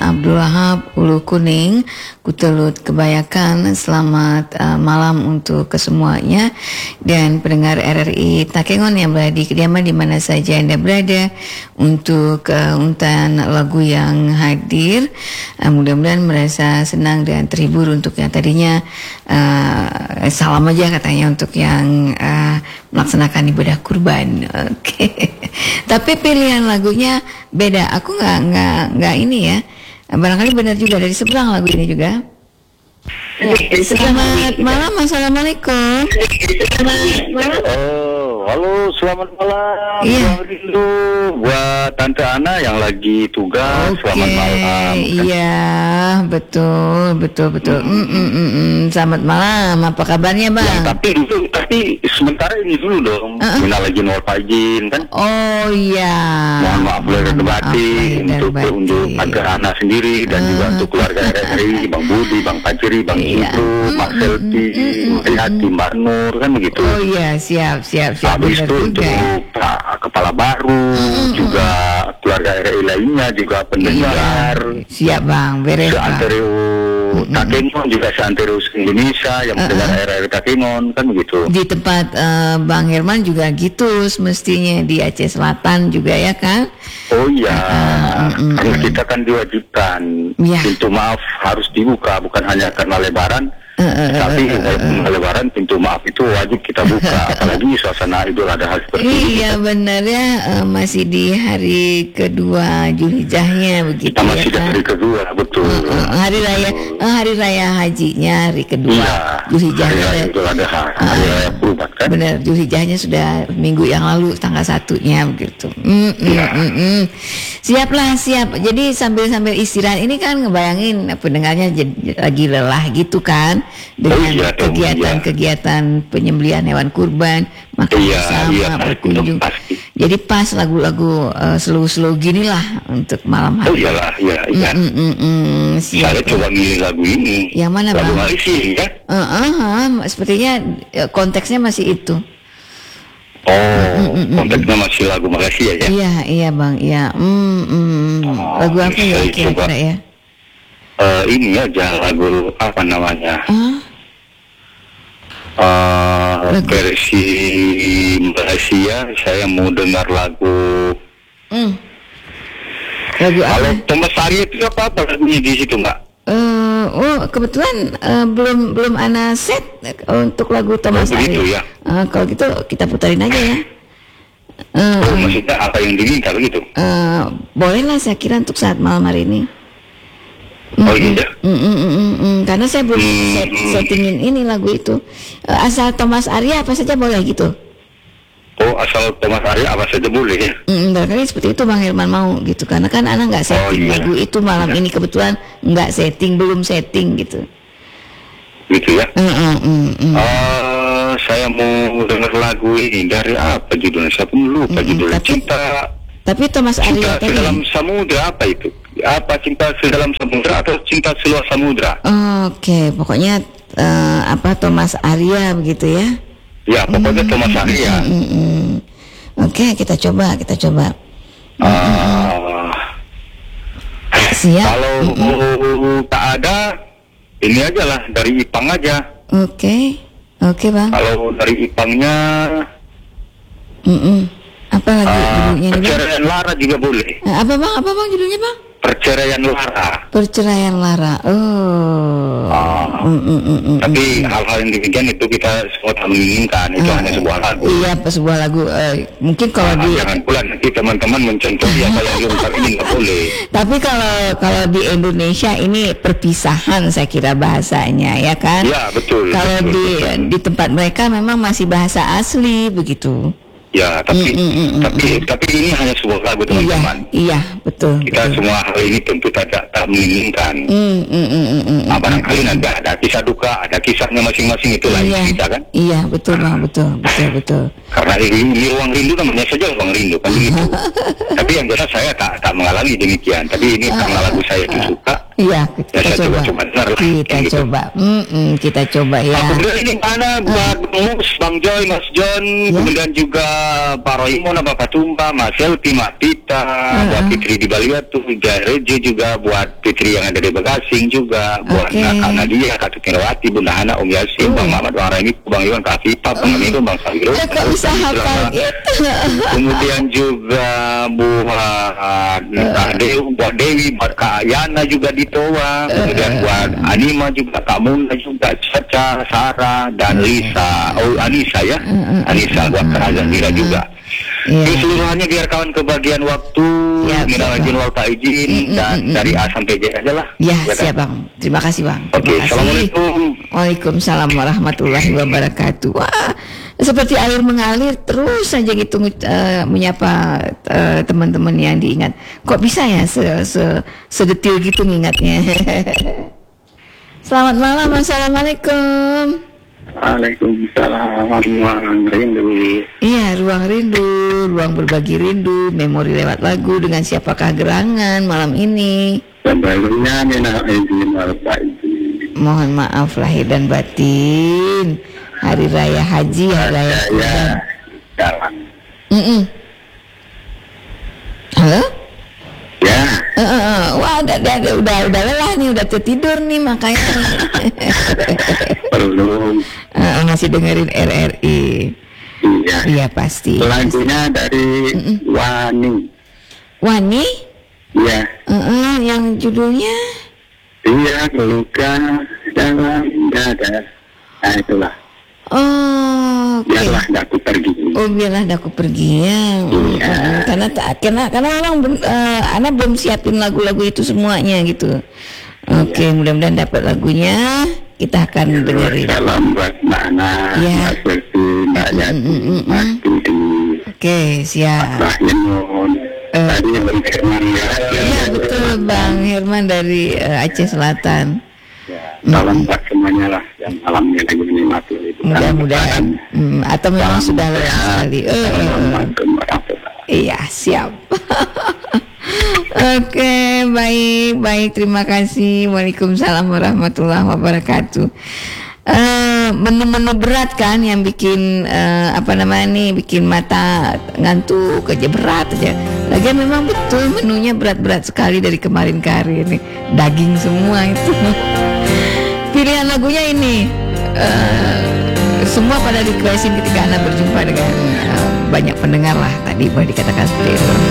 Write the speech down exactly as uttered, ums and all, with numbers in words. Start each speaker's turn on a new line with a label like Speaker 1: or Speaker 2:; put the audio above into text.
Speaker 1: Abdul Wahab Ulu Kuning, Kutelut Kebayakan. Selamat uh, malam untuk kesemuanya dan pendengar R R I Takengon yang berada di kediaman di mana saja Anda berada, untuk uh, untan lagu yang hadir. Uh, mudah-mudahan merasa senang dan terhibur. Untuk yang tadinya uh, salam aja katanya untuk yang uh, melaksanakan ibadah kurban. Oke. Okay. Tapi pilihan lagunya beda. Aku nggak nggak nggak ini ya. Barangkali benar juga dari seberang lagu ini juga. Ya, selamat malam, assalamualaikum.
Speaker 2: Oh, halo, selamat malam.
Speaker 1: Iya.
Speaker 2: Selamat rindu buat Tante Ana yang lagi tugas.
Speaker 1: Oke,
Speaker 2: Selamat malam.
Speaker 1: iya, betul, betul, betul. Mm, mm, mm, mm. Selamat malam. Apa kabarnya, Bang?
Speaker 2: Ya, tapi dulu, tapi sementara ini dulu dong.
Speaker 1: Uh-uh.
Speaker 2: Minal lagi nol pajin kan.
Speaker 1: Oh iya.
Speaker 2: Mohon maaf lahir dan batin untuk
Speaker 1: batin.
Speaker 2: untuk agar Ana sendiri dan
Speaker 1: Uh.
Speaker 2: juga untuk keluarga R R I, Bang Budi, Bang Pajeri, Bang
Speaker 1: Iya.
Speaker 2: Ibnu, Mak Selti, Mbak Hati, Mbak Nur, kan begitu.
Speaker 1: Oh iya, siap, siap, siap.
Speaker 2: Habis
Speaker 1: Benar
Speaker 2: itu
Speaker 1: juga.
Speaker 2: untuk Pak Kepala Baru, juga keluarga R R I lainnya, juga pendengar.
Speaker 1: Iya. Siap, Bang. Beres, Bang.
Speaker 2: Seantero Takengon, juga seantero Indonesia yang mendengar R R I Takengon, kan begitu.
Speaker 1: Di tempat uh, Bang Herman juga gitu semestinya, di Aceh Selatan juga ya kan?
Speaker 2: Oh iya,
Speaker 1: Uh, mm,
Speaker 2: karena
Speaker 1: mm.
Speaker 2: kita kan diwajibkan
Speaker 1: Ya.
Speaker 2: pintu maaf harus dibuka, bukan hanya karena Lebaran.
Speaker 1: Uh, uh,
Speaker 2: Tapi
Speaker 1: uh, uh, uh.
Speaker 2: Lebaran pintu maaf itu wajib kita buka, apalagi suasana Idul Adha seperti ini.
Speaker 1: Iya benar ya, uh, masih di hari kedua Zulhijjahnya begitu
Speaker 2: Kita masih
Speaker 1: ya
Speaker 2: di
Speaker 1: kan?
Speaker 2: hari kedua, betul.
Speaker 1: Uh, uh, hari raya, uh, hari raya hajinya hari kedua
Speaker 2: Iya, hari
Speaker 1: Zulhijjahnya.
Speaker 2: raya Idul Adha, hari raya Kurban kan.
Speaker 1: Benar, Zulhijjahnya sudah minggu yang lalu tanggal satunya begitu. Mm, mm,
Speaker 2: Iya.
Speaker 1: mm, mm. Siaplah, siap. Jadi sambil-sambil istirahat ini kan ngebayangin pendengarnya jadi lagi lelah gitu kan, dengan
Speaker 2: Oh iya dong,
Speaker 1: kegiatan-kegiatan penyembelihan hewan kurban, makan
Speaker 2: Iya,
Speaker 1: bersama,
Speaker 2: iya, pasti
Speaker 1: berkunjung.
Speaker 2: dong, pasti.
Speaker 1: Jadi pas lagu-lagu uh, slow-slow gini lah untuk malam
Speaker 2: Oh
Speaker 1: hari.
Speaker 2: iyalah, iya, iya.
Speaker 1: Mm, mm, mm, mm. Siap.
Speaker 2: Saya coba milih lagu ini.
Speaker 1: Yang mana,
Speaker 2: lagu
Speaker 1: Bang?
Speaker 2: Malaysia kan?
Speaker 1: Uh, uh, uh, sepertinya uh, konteksnya masih itu.
Speaker 2: Oh, konteksnya masih lagu Malaysia ya?
Speaker 1: Iya, iya Bang, iya. Hmm, hmm.
Speaker 2: Oh,
Speaker 1: Lagu apa ya
Speaker 2: saya
Speaker 1: kira-kira
Speaker 2: coba.
Speaker 1: ya?
Speaker 2: Eh, ini aja lagu apa namanya?
Speaker 1: Ah,
Speaker 2: Eh,
Speaker 1: Lagu.
Speaker 2: versi Malaysia. Saya mau dengar lagu.
Speaker 1: hmm. Lagu apa?
Speaker 2: Kalau Thomas Ari itu apa apa lagunya di situ Mbak?
Speaker 1: Eh, oh, kebetulan eh, belum belum ana set eh, untuk lagu Thomas
Speaker 2: Oh, begitu
Speaker 1: Ari.
Speaker 2: ya?
Speaker 1: Eh, kalau gitu kita putarin aja ya. Eh,
Speaker 2: Oh, maksudnya apa yang diminta begitu?
Speaker 1: eh, bolehlah saya kira untuk saat malam hari ini.
Speaker 2: Oh iya.
Speaker 1: Mm, mm, mm, mm, mm. Karena saya belum
Speaker 2: Hmm,
Speaker 1: set,
Speaker 2: hmm.
Speaker 1: settingin ini lagu itu. Eh, asal Thomas Arya apa saja boleh gitu.
Speaker 2: Oh, asal Thomas Ari apa saja boleh ya?
Speaker 1: Mm, barangkali seperti itu Bang Herman mau gitu, karena kan anak nggak setting
Speaker 2: Oh, iya.
Speaker 1: lagu itu malam ini, kebetulan nggak setting, belum setting gitu.
Speaker 2: Gitu ya?
Speaker 1: Mm, mm, mm, mm.
Speaker 2: Eh, saya mau dengar lagu ini dari apa judulnya? Saya pun lupa
Speaker 1: Mm-mm,
Speaker 2: judulnya.
Speaker 1: tapi-
Speaker 2: Cinta,
Speaker 1: Tapi Thomas
Speaker 2: cinta
Speaker 1: Arya tadi.
Speaker 2: sedalam samudra apa itu? Apa cinta sedalam samudra atau cinta seluas samudra?
Speaker 1: Oke, pokoknya eh, apa Thomas Arya begitu ya?
Speaker 2: Ya, pokoknya Thomas Ari ya.
Speaker 1: Mm, mm, mm. Oke, kita coba, kita coba.
Speaker 2: Eh,
Speaker 1: Siap.
Speaker 2: kalau tak ada, ini aja lah dari Ipang aja.
Speaker 1: Oke, oke Bang.
Speaker 2: Kalau dari Ipangnya,
Speaker 1: Mm-mm. Apa lagi
Speaker 2: eh,
Speaker 1: judulnya nih Bang?
Speaker 2: perceraian Lara juga boleh.
Speaker 1: Eh, apa Bang? Apa Bang judulnya Bang?
Speaker 2: Perceraian Lara.
Speaker 1: Perceraian Lara. Oh.
Speaker 2: Ah.
Speaker 1: Mm, mm, mm, mm,
Speaker 2: Tapi
Speaker 1: mm.
Speaker 2: hal-hal yang demikian itu kita semua tak menginginkan. Itu
Speaker 1: Ah,
Speaker 2: hanya sebuah lagu.
Speaker 1: Iya, apa sebuah lagu. eh, mungkin kalau
Speaker 2: Nah,
Speaker 1: di,
Speaker 2: jangan pula nanti teman-teman mencontohi apa yang diungkap ini nggak boleh.
Speaker 1: tapi kalau kalau di Indonesia ini perpisahan saya kira bahasanya ya kan.
Speaker 2: Ya betul.
Speaker 1: Kalau
Speaker 2: betul,
Speaker 1: di
Speaker 2: betul.
Speaker 1: di tempat mereka memang masih bahasa asli begitu.
Speaker 2: Ya tapi
Speaker 1: Mm, mm, mm,
Speaker 2: tapi tapi ini hanya sebuah lagu teman-teman.
Speaker 1: Iya, iya betul.
Speaker 2: Kita
Speaker 1: betul.
Speaker 2: semua hal ini tentu tidak tak menginginkan.
Speaker 1: Mm, mm, mm, mm, mm,
Speaker 2: Nah,
Speaker 1: mm,
Speaker 2: barangkali
Speaker 1: mm.
Speaker 2: nanti ada kisah duka, ada kisahnya masing-masing itu lain
Speaker 1: Iya,
Speaker 2: cerita kan.
Speaker 1: iya betul Bang, betul, betul, betul.
Speaker 2: Karena ini, ini ruang rindu namanya saja ruang rindu kan begitu. Tapi yang jelas saya tak tak mengalami demikian. Tapi ini karena lagu saya itu suka,
Speaker 1: Iya, kita
Speaker 2: Ya, saya
Speaker 1: coba.
Speaker 2: coba dengar lah,
Speaker 1: Kita
Speaker 2: kayak gitu.
Speaker 1: coba. Mm-mm, kita coba ya.
Speaker 2: Nah, kemudian ini mana buat Bang Mus, Bang Joy, Mas John,
Speaker 1: Ya.
Speaker 2: kemudian juga Pak Roymon, Pak Patumba, Mas Selvi, Mak Tita, buat Fitri di Baliatu, Reje juga, buat Fitri yang ada di Begasing juga, buat
Speaker 1: Oke.
Speaker 2: Kak Nadia, Kak Tukirawati, Bunda Hana, Om Yasin,
Speaker 1: Oh.
Speaker 2: Bang Mamat, Bang Raimi, Bang Iwan, Kak Fifa, Bang Amiro, Bang Sabiro,
Speaker 1: Eh, kok bisa hafal gitu?
Speaker 2: kemudian juga buat Kak Dewi, buat Dewi, buat Kak Yana juga di Toa, kemudian buat Anima juga, Kak Muna juga, Caca, Sarah, dan Lisa, oh Anissa ya, Anissa buat Kak Azamira juga.
Speaker 1: Iya.
Speaker 2: Keseluruhannya biar kawan kebagian waktu,
Speaker 1: Siap,
Speaker 2: minal
Speaker 1: siap,
Speaker 2: izin
Speaker 1: Bang.
Speaker 2: wal faizin, dan dari A sampai Z aja lah.
Speaker 1: Ya,
Speaker 2: kan?
Speaker 1: siap Bang. Terima kasih Bang.
Speaker 2: Oke,
Speaker 1: Terima kasih.
Speaker 2: Assalamualaikum.
Speaker 1: Waalaikumsalam warahmatullahi wabarakatuh. Wah, seperti air mengalir terus saja gitu uh, menyapa uh, teman-teman yang diingat. Kok bisa ya se se sedetil gitu ngingatnya? Selamat malam, assalamualaikum.
Speaker 2: Waalaikumsalam warahmatullahi wabarakatuh.
Speaker 1: Iya, ruang rindu, ruang berbagi rindu, memori lewat lagu dengan siapakah gerangan malam ini.
Speaker 2: Sebelumnya minal izin wal faizin.
Speaker 1: Mohon maaf lahir dan batin. Hari Raya Haji, Hari Raya
Speaker 2: Saya
Speaker 1: Kurban.
Speaker 2: jalan.
Speaker 1: Mm-mm. Halo?
Speaker 2: Ya,
Speaker 1: Uh, uh, uh. Wah, udah, udah, udah, udah lelah nih, udah tertidur nih makanya.
Speaker 2: belum.
Speaker 1: uh, masih dengerin R R I.
Speaker 2: Iya.
Speaker 1: Iya pasti.
Speaker 2: Lagunya dari Wani.
Speaker 1: Wani?
Speaker 2: Iya.
Speaker 1: Uh, uh, yang judulnya?
Speaker 2: Iya, luka dalam dada. Nah, itulah.
Speaker 1: Oh, oke.
Speaker 2: Biarlah aku pergi.
Speaker 1: Oh, biarlah aku pergi ya. Mm,
Speaker 2: Iya.
Speaker 1: mm, karena tak karena karena orang uh, Ana belum siapin lagu-lagu itu semuanya gitu. Oke, mudah-mudahan dapat lagunya. Kita akan dengerin.
Speaker 2: Salam buat Mbak Ana,
Speaker 1: Iya.
Speaker 2: Mas Selvi, Mbak Yati, Mas Tudi,
Speaker 1: Oke, siap.
Speaker 2: Mbak Yenon.
Speaker 1: Eh.
Speaker 2: Tadi Bang Herman ya.
Speaker 1: Iya betul Bang Herman dari uh, Aceh Selatan.
Speaker 2: Ya, salam buat semuanya lah yang malamnya lagi menikmati itu.
Speaker 1: Mudah-mudahan hmm, atau memang sudah lelah sekali. Eh, eh, eh.
Speaker 2: Assalamualaikum warahmatullahi.
Speaker 1: Iya siap. Oke baik baik terima kasih. Waalaikumsalam warahmatullahi wabarakatuh. Eh, menu-menu berat kan yang bikin eh, apa namanya nih bikin mata ngantuk aja berat aja. Lagian memang betul menunya berat-berat sekali dari kemarin ke hari ini, daging semua itu. Pilihan lagunya ini eh, semua pada requestin ketika Anda berjumpa dengan eh, banyak pendengar lah tadi boleh dikatakan seperti itu.